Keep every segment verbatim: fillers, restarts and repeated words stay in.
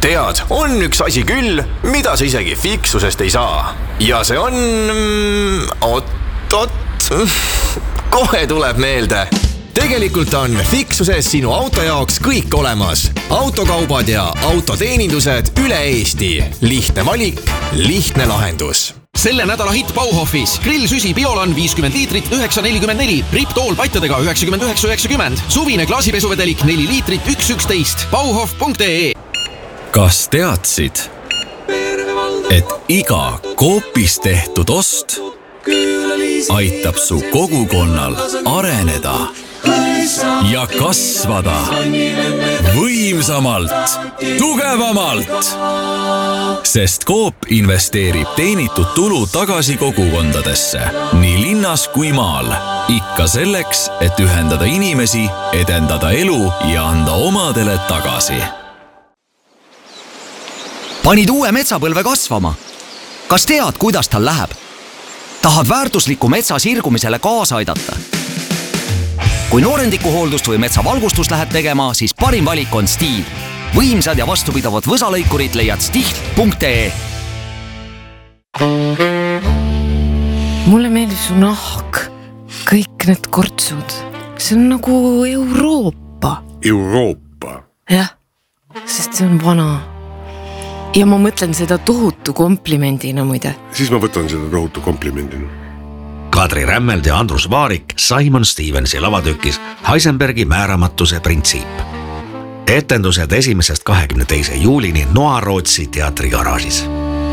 Tead, on üks asi küll, mida sa isegi fiksusest ei saa. Ja see on... Ot, ot, kohe tuleb meelde. Tegelikult on fiksuses sinu auto jaoks kõik olemas. Autokaubad ja autoteenindused üle Eesti. Lihtne valik, lihtne lahendus. Selle nädala hitt Bauhofis. Grillsüsi Biolan viiskümmend liitrit üheksa nelikümmend neli. Riptool patjadega üheksakümmend üheksa üheksakümmend. Suvine klaasipesuvedelik neli liitrit üks üksteist. Bauhof punkt ee. Kas teadsid, et iga Coopis tehtud ost aitab su kogukonnal areneda ja kasvada võimsamalt, tugevamalt? Sest Coop investeerib teenitud tulu tagasi kogukondadesse, nii linnas kui maal. Ikka selleks, et ühendada inimesi, edendada elu ja anda omadele tagasi. Panid uue metsapõlve kasvama. Kas tead, kuidas tal läheb? Tahad väärtusliku metsa sirgumisele kaasa aidata? Kui noorendikuhooldust või metsavalgustust lähed tegema, siis parim valik on Stihl. Võimsad ja vastupidavad võsalõikurid leiad stihl punkt ee. Mulle meeldib su nahk. Kõik need kortsud. See on nagu Euroopa. Euroopa? Jah, sest see on vana. Ja ma mõtlen seda tohutu komplimendina muide. Siis ma võtan seda tohutu komplimendina. Kadri Rämmeld ja Andrus Vaarik Simon Stevensi lavatükis Heisenbergi määramatuse printsiip. Etendused esimesest kahekümne teise juulini Noa-Rootsi teatrigaraažis.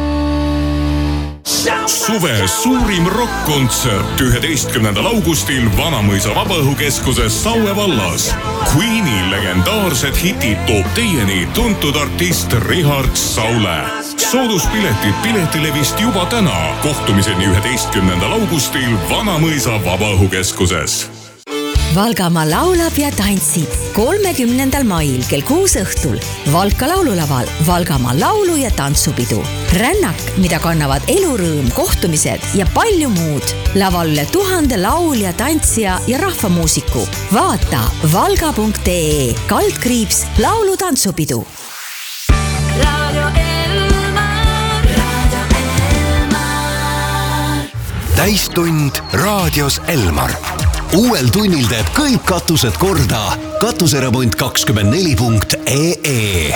Suve suurim rock-kontsert üheteistkümnendal augustil Vanamõisa Vabaõhukeskuses Saue vallas. Queeni legendaarsed hitid toob teieni tuntud artist Richard Saule. Sooduspiletid Piletilevist juba täna. Kohtumiseni üheteistkümnendal augustil Vanamõisa Vabaõhukeskuses. Valgamaa laulab ja tantsib kolmekümnendal mail kell kuus õhtul Valka laululaval Valgamaa laulu- ja tantsupidu. Rännak, mida kannavad elurõõm, kohtumised ja palju muud. Laval üle tuhande laulja, tantsija ja rahvamuusiku. Vaata valga punkt ee kaldkriips laulu tantsupidu. Radio Elmar, Radio Elmar. Täistund raadios Elmar. Uuel tunnil teeb kõik katused korda. Katuseremont kakskümmend neli punkt ee.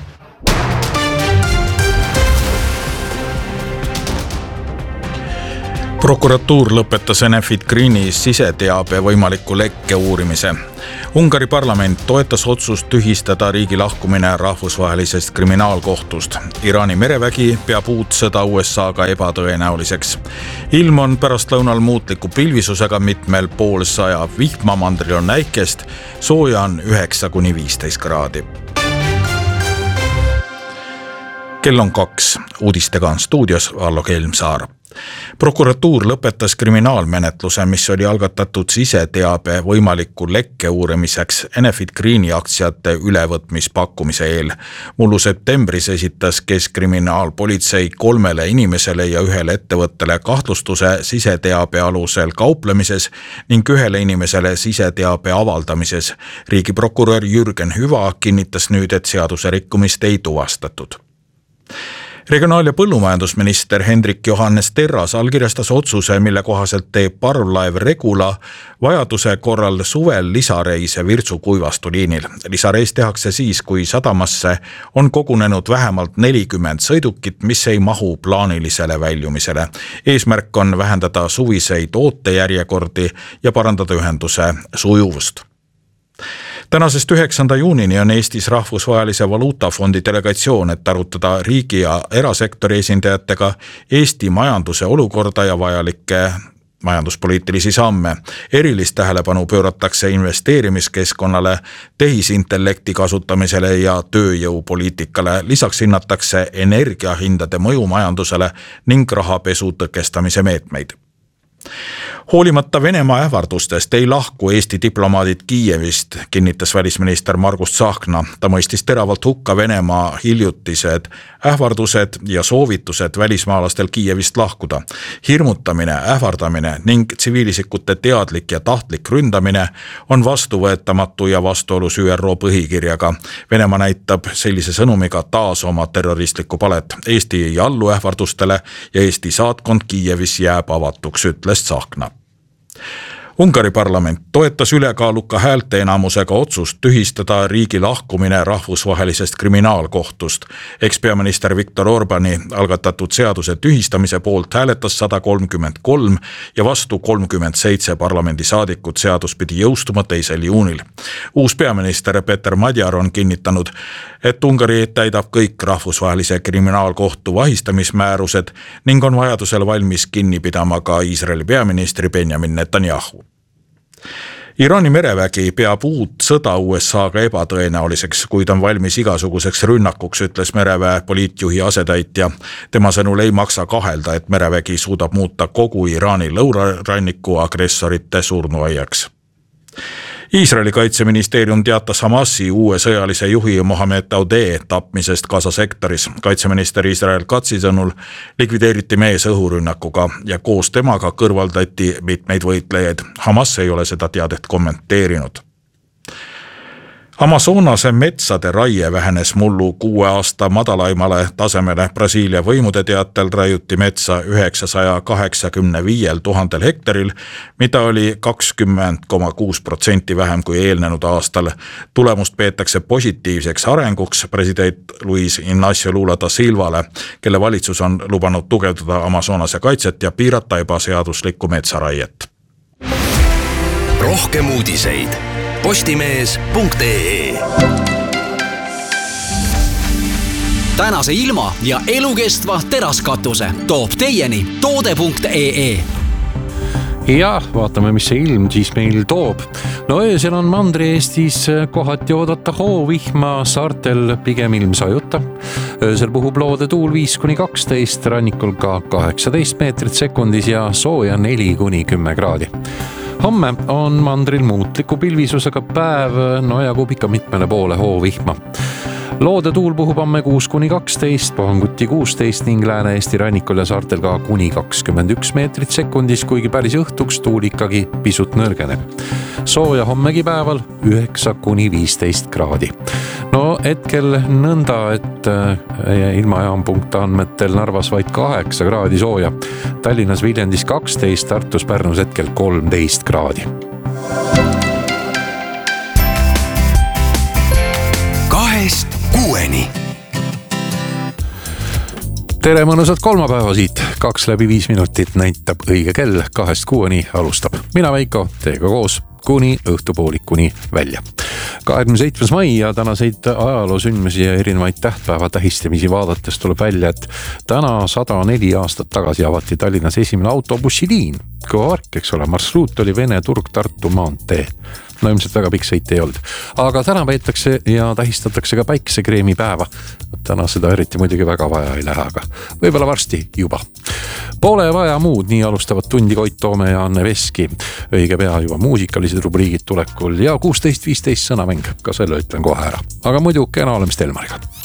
Prokuratuur lõpetas Enefit Greeni siseteabe võimaliku lekke uurimise. Ungari parlament toetas otsust tühistada riigi lahkumine rahvusvahelisest kriminaalkohtust. Iraani merevägi peab uut sõda U S A-ga ebatõenäoliseks. Ilm on pärastlõunal muutliku pilvisusega mitmel poolsaja vihmamandril on näikest, sooja on üheksa kuni viisteist kraadi. Kell on kaks. Uudistega on stuudios Vallo Kelmsaar. Prokuratuur lõpetas kriminaalmenetluse, mis oli algatatud siseteabe võimaliku lekke uurimiseks Enefit Greeni aktsiate ülevõtmispakkumise eel. Mullu septembris esitas Keskkriminaalpolitsei kolmele inimesele ja ühele ettevõttele kahtlustuse siseteabe alusel kauplemises ning ühele inimesele siseteabe avaldamises. Riigiprokurör Jürgen Hüva kinnitas nüüd, et seaduse rikkumist ei tuvastatud. Regionaal- ja põllumajandusminister Hendrik Johannes Terras allkirjastas otsuse, mille kohaselt teeb parvlaev Regula vajaduse korral suvel lisareise Virtsu kuivastuliinil. Lisareis tehakse siis, kui sadamasse on kogunenud vähemalt nelikümmend sõidukit, mis ei mahu plaanilisele väljumisele. Eesmärk on vähendada suviseid ootejärjekordi ja parandada ühenduse sujuvust. Tänasest üheksanda juunini on Eestis Rahvusvahelise Valuutafondi delegatsioon, et arutada riigi ja erasektori esindajatega Eesti majanduse olukorda ja vajalikke majanduspoliitilisi samme. Erilist tähelepanu pööratakse investeerimiskeskkonnale, tehisintellekti kasutamisele ja tööjõupoliitikale. Lisaks hinnatakse energiahindade mõju majandusele ning rahapesu tõkestamise meetmeid. Hoolimata Venemaa ähvardustest ei lahku Eesti diplomaadid Kiievist, kinnitas välisminister Margus Tsahkna. Ta mõistis teravalt hukka Venemaa hiljutised ähvardused ja soovitused välismaalastel Kiievist lahkuda. Hirmutamine, ähvardamine ning tsiviilisikute teadlik ja tahtlik ründamine on vastuvõetamatu ja vastuolus Ü R O põhikirjaga. Venemaa näitab sellise sõnumiga taas oma terroristlikku palet. Eesti ei allu ähvardustele ja Eesti saatkond Kiievis jääb avatuks, ütles Tsahkna. Ungari parlament toetas ülekaaluka häälteenamusega otsust tühistada riigi lahkumine rahvusvahelisest kriminaalkohtust. Ekspeaminister Viktor Orbani algatatud seaduse tühistamise poolt hääletas sada kolmkümmend kolm ja vastu kolmkümmend seitse parlamendisaadikut. Seadus pidi jõustuma teisel juunil. Uus peaminister Peter Madjar on kinnitanud, et Ungari täidab kõik rahvusvahelise kriminaalkohtu vahistamismäärused ning on vajadusel valmis kinni pidama ka Iisraeli peaministri Benjamin Netanyahu. Iraani merevägi peab uut sõda U S A-ga ebatõenäoliseks, kuid on valmis igasuguseks rünnakuks, ütles mereväe poliitjuhi asetäitja. Tema sõnul ei maksa kahelda, et merevägi suudab muuta kogu Iraani lõunaranniku agressorite surnuaiaks. Iisraeli kaitseministeerium teatas Hamasi uue sõjalise juhi Mohamed Daudeh tapmisest Gaza sektoris. Kaitseminister Israel Katsi sõnul likvideeriti mees õhurünnakuga ja koos temaga kõrvaldati mitmeid võitlejaid. Hamas ei ole seda teadet kommenteerinud. Amazonase metsade raie vähenes mullu kuue aasta madalaimale tasemele. Brasiilia võimude teatel raiuti metsa üheksasaja kaheksakümne viiel tuhandel hektaril, mida oli kakskümmend koma kuus protsenti vähem kui eelnenud aastal. Tulemust peetakse positiivseks arenguks president Luis Ignacio Lula da Silvale, kelle valitsus on lubanud tugevdada Amazonase kaitset ja piirata ebaseaduslikku metsaraiet. Rohkem uudiseid postimees punkt ee. Tänase ilma ja elukestva teraskatuse toob teieni toode punkt ee. Ja vaatame, mis see ilm siis meil toob. No öösel on Mandri-Eestis kohati oodata hoovihma, saartel pigem ilm sajuta. Öösel puhub loode tuul viis kuni kaksteist, rannikul ka kaheksateist meetrit sekundis ja sooja neli kuni kümme kraadi. Homme on mandril muutliku pilvisusega päev, no jagub ikka mitmele poole hoovihma. Loode tuul puhub amme kuus kuni kaksteist, Pahanguti kuusteist ning Lääne-Eesti rannikul ja saartel ka kuni kakskümmend üks meetrit sekundis, kuigi päris õhtuks tuul ikkagi pisut nõrgeneb. Sooja hommegi päeval üheksa kuni viisteist kraadi. No hetkel nõnda, et ilmajaam punkt andmetel Narvas vaid kaheksa kraadi sooja, Tallinnas Viljandis kaksteist, Tartus Pärnus hetkel kolmteist kraadi. Kahest kuueni. Tere mõnusat kolmapäeva siit, kaks läbi viis minutit näitab õige kell, kahest kuueni alustab. Mina Veiko, teiega koos kuni õhtupoolikuni välja. kahekümne seitsmes mai ja tänaseid ajaloosündmusi ja erinevaid tähtpäeva tähistamisi vaadates tuleb välja, et täna sada neli aastat tagasi avati Tallinnas esimene autobussiliin. Kõva värk, eks ole, marsruut oli Vene Turg Tartu maantee. No ilmselt väga pikk sõit ei olnud. Aga täna peetakse ja tähistatakse ka päiksekreemi päeva. Täna seda eriti muidugi väga vaja ei lähe, aga võib-olla varsti juba. Pole vaja muud, nii alustavad tundi Koit Toome ja Anne Veski. Õige pea juba muusikalised rubriigid tulekul ja kuusteist viisteist sõnamäng, ka selle ütlen kohe ära. Aga muidu kena olemist Elmariga.